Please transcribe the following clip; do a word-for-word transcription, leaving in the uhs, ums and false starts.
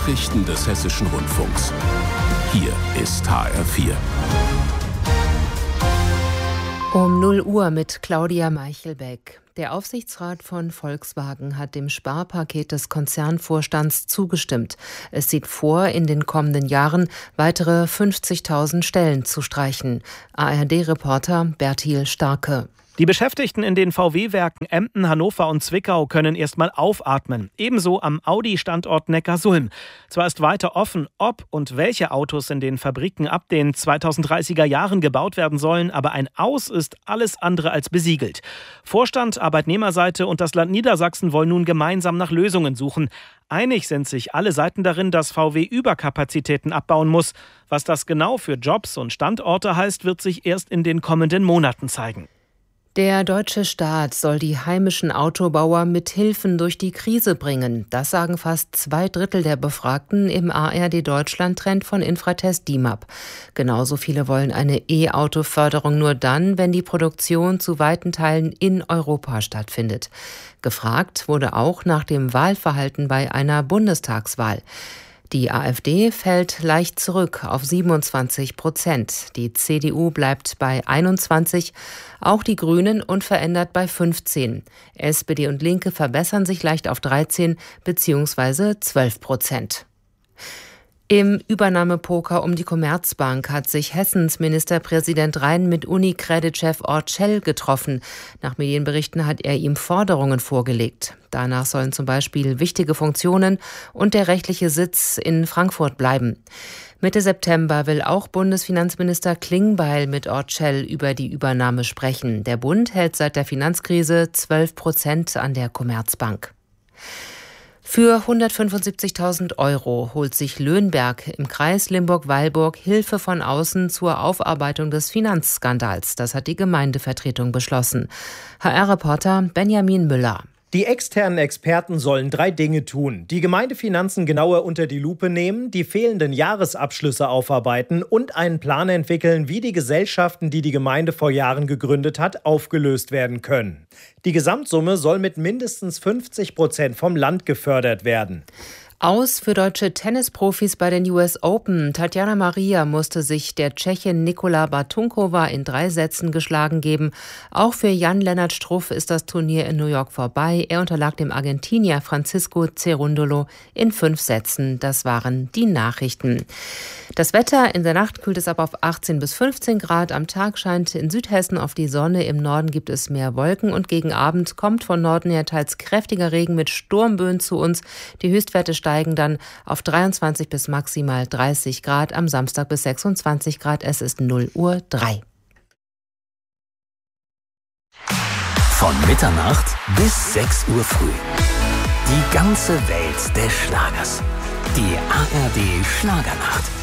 Nachrichten des Hessischen Rundfunks. Hier ist H R vier. Um null Uhr mit Claudia Meichelbeck. Der Aufsichtsrat von Volkswagen hat dem Sparpaket des Konzernvorstands zugestimmt. Es sieht vor, in den kommenden Jahren weitere fünfzigtausend Stellen zu streichen. A R D-Reporter Bertil Starke. Die Beschäftigten in den V W-Werken Emden, Hannover und Zwickau können erstmal aufatmen. Ebenso am Audi-Standort Neckarsulm. Zwar ist weiter offen, ob und welche Autos in den Fabriken ab den zweitausenddreißiger Jahren gebaut werden sollen, aber ein Aus ist alles andere als besiegelt. Vorstand, Arbeitnehmerseite und das Land Niedersachsen wollen nun gemeinsam nach Lösungen suchen. Einig sind sich alle Seiten darin, dass V W Überkapazitäten abbauen muss. Was das genau für Jobs und Standorte heißt, wird sich erst in den kommenden Monaten zeigen. Der deutsche Staat soll die heimischen Autobauer mit Hilfen durch die Krise bringen. Das sagen fast zwei Drittel der Befragten im A R D-Deutschland-Trend von Infratest D I M A P. Genauso viele wollen eine E-Auto-Förderung nur dann, wenn die Produktion zu weiten Teilen in Europa stattfindet. Gefragt wurde auch nach dem Wahlverhalten bei einer Bundestagswahl. Die AfD fällt leicht zurück auf siebenundzwanzig Prozent. Die C D U bleibt bei einundzwanzig, auch die Grünen unverändert bei fünfzehn. S P D und Linke verbessern sich leicht auf dreizehn bzw. zwölf Prozent. Im Übernahmepoker um die Commerzbank hat sich Hessens Ministerpräsident Rhein mit Unicredit-Chef Orcel getroffen. Nach Medienberichten hat er ihm Forderungen vorgelegt. Danach sollen zum Beispiel wichtige Funktionen und der rechtliche Sitz in Frankfurt bleiben. Mitte September will auch Bundesfinanzminister Klingbeil mit Orcel über die Übernahme sprechen. Der Bund hält seit der Finanzkrise zwölf Prozent an der Commerzbank. Für hundertfünfundsiebzigtausend Euro holt sich Löhnberg im Kreis Limburg-Weilburg Hilfe von außen zur Aufarbeitung des Finanzskandals. Das hat die Gemeindevertretung beschlossen. H R-Reporter Benjamin Müller. Die externen Experten sollen drei Dinge tun: die Gemeindefinanzen genauer unter die Lupe nehmen, die fehlenden Jahresabschlüsse aufarbeiten und einen Plan entwickeln, wie die Gesellschaften, die die Gemeinde vor Jahren gegründet hat, aufgelöst werden können. Die Gesamtsumme soll mit mindestens fünfzig Prozent vom Land gefördert werden. Aus für deutsche Tennisprofis bei den U S Open. Tatjana Maria musste sich der Tschechin Nikola Batunkova in drei Sätzen geschlagen geben. Auch für Jan-Lennart Struff ist das Turnier in New York vorbei. Er unterlag dem Argentinier Francisco Cerundolo in fünf Sätzen. Das waren die Nachrichten. Das Wetter: in der Nacht kühlt es ab auf achtzehn bis fünfzehn Grad. Am Tag scheint in Südhessen auf die Sonne. Im Norden gibt es mehr Wolken und gegen Abend kommt von Norden her teils kräftiger Regen mit Sturmböen zu uns. Die Höchstwerte steigen dann auf dreiundzwanzig bis maximal dreißig Grad, am Samstag bis sechsundzwanzig Grad. Es ist null Uhr drei. Von Mitternacht bis sechs Uhr früh. Die ganze Welt des Schlagers. Die A R D Schlagernacht.